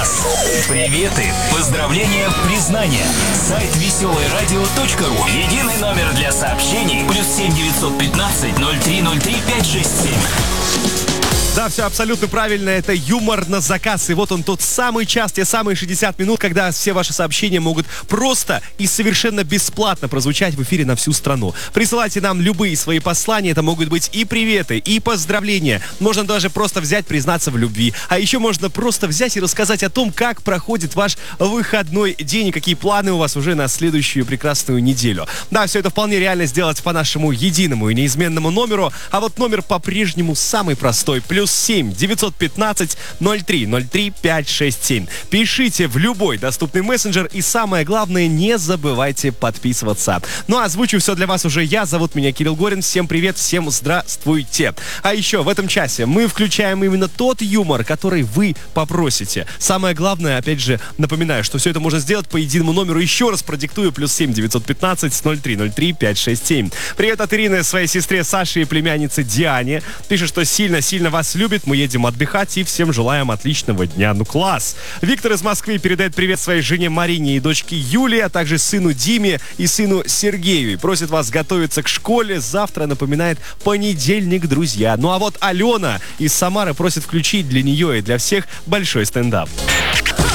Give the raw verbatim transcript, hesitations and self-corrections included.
вас. Приветы, поздравления, признания. Сайт веселое радио точка ру. Единый номер для сообщений. Плюс семь девятьсот пятнадцать ноль три ноль три пять шесть семь. Да, все абсолютно правильно, это юмор на заказ. И вот он тот самый час, те самые шестьдесят минут, когда все ваши сообщения могут просто и совершенно бесплатно прозвучать в эфире на всю страну. Присылайте нам любые свои послания, это могут быть и приветы, и поздравления. Можно даже просто взять, признаться в любви. А еще можно просто взять и рассказать о том, как проходит ваш выходной день и какие планы у вас уже на следующую прекрасную неделю. Да, все это вполне реально сделать по нашему единому и неизменному номеру. А вот номер по-прежнему самый простой. Плюс семь девятьсот пятнадцать ноль три ноль три пять шесть семь. Пишите в любой доступный мессенджер и самое главное, не забывайте подписываться. Ну а озвучу все для вас уже я. Зовут меня Кирилл Горин. Всем привет, всем здравствуйте. А еще в этом часе мы включаем именно тот юмор, который вы попросите. Самое главное, опять же, напоминаю, что все это можно сделать по единому номеру. Еще раз продиктую. Плюс семь девятьсот пятнадцать ноль три ноль три пять шесть семь. Привет от Ирины, своей сестре Саше и племяннице Диане. Пишет, что сильно-сильно вас любит, мы едем отдыхать и всем желаем отличного дня. Ну класс! Виктор из Москвы передает привет своей жене Марине и дочке Юлии, а также сыну Диме и сыну Сергею. И просит вас готовиться к школе. Завтра, напоминает, понедельник, друзья. Ну а вот Алена из Самары просит включить для нее и для всех большой стендап.